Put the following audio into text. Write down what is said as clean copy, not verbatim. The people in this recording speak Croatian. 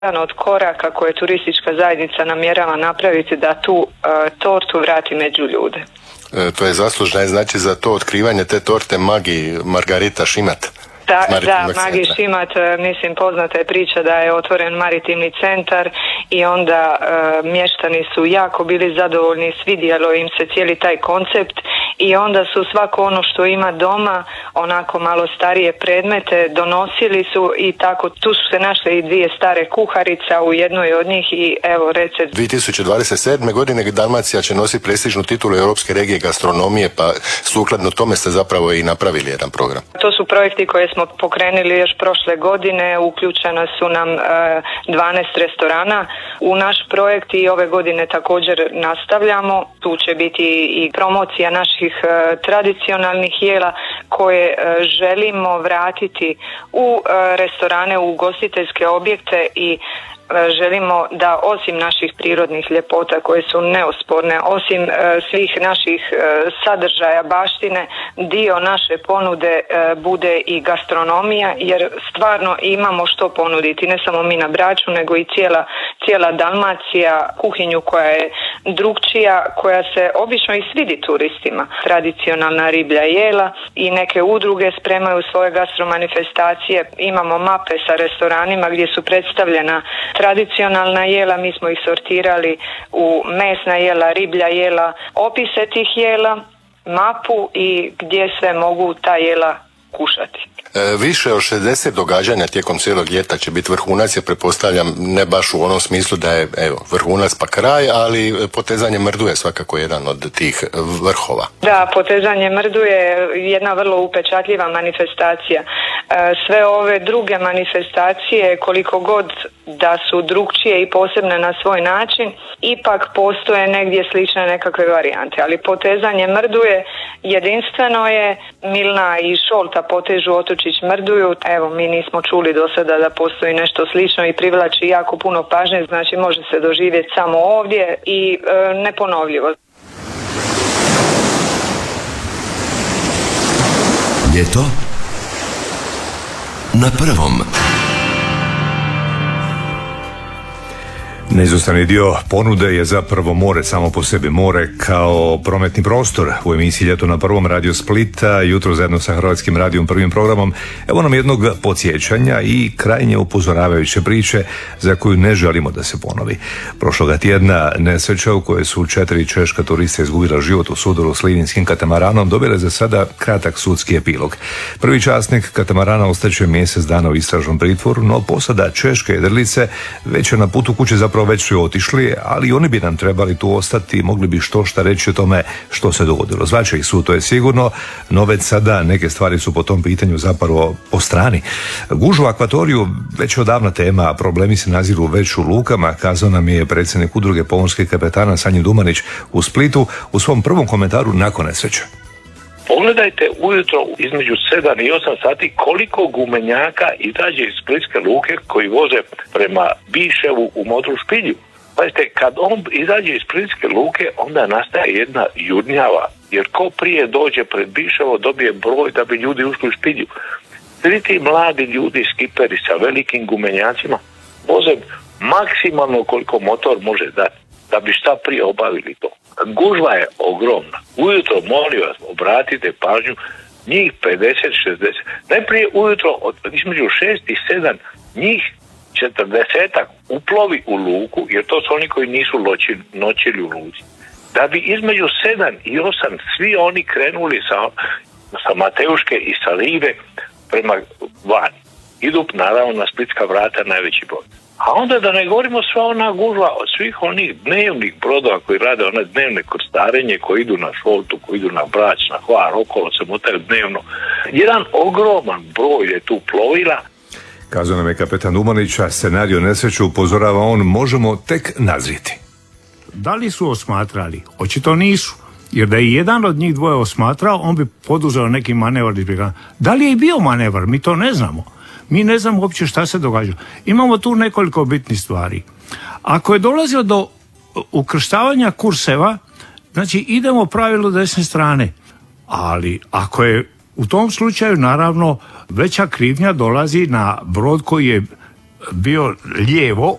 jedan od koraka koje turistička zajednica namjerava napraviti da tu tortu vrati među ljude. To je zaslužna, znači za to otkrivanje te torte Magi Margarita Šimat. Da, Magi Šimat, mislim poznata je priča da je otvoren maritimni centar i onda mještani su jako bili zadovoljni, svidjelo im se cijeli taj koncept i onda su svako ono što ima doma, onako malo starije predmete, donosili su i tako tu su se našle i dvije stare kuharica u jednoj od njih i evo recept. 2027. godine Dalmacija će nositi prestižnu titulu Europske regije gastronomije, pa sukladno tome ste zapravo i napravili jedan program. To su projekti koje smo pokrenuli još prošle godine, uključena su nam 12 restorana u naš projekt i ove godine također nastavljamo. Tu će biti i promocija naših tradicionalnih jela koje želimo vratiti u restorane, u ugostiteljske objekte i želimo da osim naših prirodnih ljepota koje su neosporne, osim svih naših sadržaja baštine, dio naše ponude bude i gastronomija, jer stvarno imamo što ponuditi, ne samo mi na Braču, nego i cijela Dalmacija, kuhinju koja je drukčija, koja se obično i svidi turistima. Tradicionalna riblja jela i neke udruge spremaju svoje gastromanifestacije. Imamo mape sa restoranima gdje su predstavljena tradicionalna jela, mi smo ih sortirali u mesna jela, riblja jela, opise tih jela, mapu i gdje sve mogu ta jela kušati. Više od 60 događanja tijekom cijelog ljeta će biti vrhunac, ja pretpostavljam ne baš u onom smislu da je vrhunac pa kraj, ali potezanje mrdu je svakako jedan od tih vrhova. Da, potezanje mrdu je jedna vrlo upečatljiva manifestacija. Sve ove druge manifestacije, koliko god da su drukčije i posebne na svoj način, ipak postoje negdje slične nekakve varijante, ali potezanje mrdu je jedinstveno je, Milna i Šolta potežu, Otočić mrduju, evo mi nismo čuli do sada da postoji nešto slično i privlači jako puno pažnje, znači može se doživjeti samo ovdje i neponovljivo. Ljeto na prvom. Neizostavni dio ponude je zapravo more samo po sebi. More kao prometni prostor. U emisiji Ljeto na prvom Radio Splita, jutro zajedno sa Hrvatskim radijom prvim programom, evo nam jednog podsjećanja i krajnje upozoravajuće priče za koju ne želimo da se ponovi. Prošloga tjedna nesreća u kojoj su 4 češka turista izgubila život u sudaru s linijskim katamaranom dobila za sada kratak sudski epilog. Prvi časnik katamarana ostaće mjesec dana u istražnom pritvoru, no posada češke jedrilice već je na putu kuće zapravo već su otišli, ali oni bi nam trebali tu ostati i mogli bi šta reći o tome što se dogodilo. Zvaće ih sud, to je sigurno, no već sada neke stvari su po tom pitanju zapravo po strani. Gužva u akvatoriju već je odavna tema, a problemi se naziru već u lukama, kazao nam je predsjednik udruge pomorskih kapetana Sanjin Dumanić u Splitu u svom prvom komentaru nakon nesreće. Pogledajte ujutro između 7 i 8 sati koliko gumenjaka izađe iz Splitske luke koji voze prema Biševu u Modru špilju. Pazite, kad on izađe iz Splitske luke, onda nastaje jedna jurnjava, jer ko prije dođe pred Biševo dobije broj da bi ljudi ušli u špilju. Svi ti mladi ljudi, skiperi sa velikim gumenjacima, voze maksimalno koliko motor može dati, da bi šta prije obavili to. Gužva je ogromna. Ujutro, molim vas, obratite pažnju, njih 50-60. Najprije ujutro, između 6 i 7, njih 40-ak uplovi u luku, jer to su oni koji nisu noćili u luci. Da bi između 7 i 8 svi oni krenuli sa Mateuške i sa Live prema vani. Idu naravno na Splitska vrata najveći broj. A onda da ne govorimo sva ona gužva od svih onih dnevnih brodova koji rade one dnevne krstarenje, koji idu na Šoltu, koji idu na Brač, na Hvar, okolo se motaju dnevno. Jedan ogroman broj je tu plovila. Kazao nam je kapetan Dumanić, a scenario nesreću, upozorava on, možemo tek nazriti. Da li su osmatrali? Očito nisu. Jer da je jedan od njih dvoje osmatrao, on bi poduzeo neki manevar. Da li je i bio manevar? Mi to ne znamo. Mi ne znamo uopće šta se događa. Imamo tu nekoliko bitnih stvari. Ako je dolazilo do ukrštavanja kurseva, znači idemo pravilu desne strane. Ali ako je u tom slučaju, naravno, veća krivnja dolazi na brod koji je bio lijevo